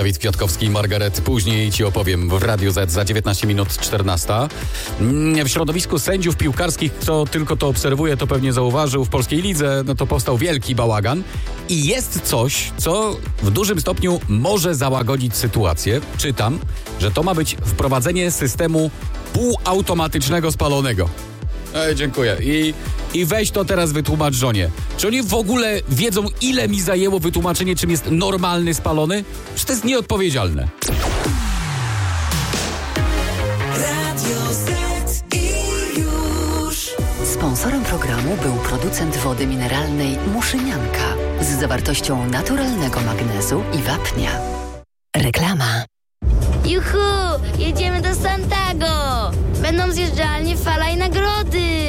Dawid Kwiatkowski i Margaret. Później ci opowiem w Radiu Z za 19 minut 14. W środowisku sędziów piłkarskich, kto tylko to obserwuje, to pewnie zauważył, w polskiej lidze to powstał wielki bałagan. I jest coś, co w dużym stopniu może załagodzić sytuację. Czytam, że to ma być wprowadzenie systemu półautomatycznego spalonego. Dziękuję. I weź to teraz wytłumacz żonie. Czy oni w ogóle wiedzą, ile mi zajęło wytłumaczenie, czym jest normalny spalony? Czy to jest nieodpowiedzialne? Radio Z i już. Sponsorem programu był producent wody mineralnej Muszynianka z zawartością naturalnego magnezu i wapnia. Reklama. Juhu! Jedziemy do Santago! Będą zjeżdżalnie, fala i nagrody!